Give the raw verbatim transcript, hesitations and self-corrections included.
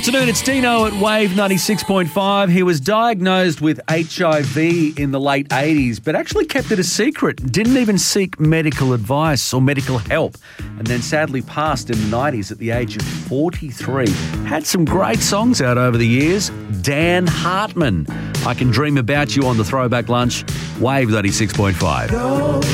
afternoon, it's Dino at Wave ninety-six point five. He was diagnosed with H I V in the late eighties, but actually kept it a secret. Didn't even seek medical advice or medical help. And then sadly passed in the nineties at the age of forty-three. Had some great songs out over the years. Dan Hartman. I Can Dream About You on the Throwback Lunch. Wave ninety-six point five.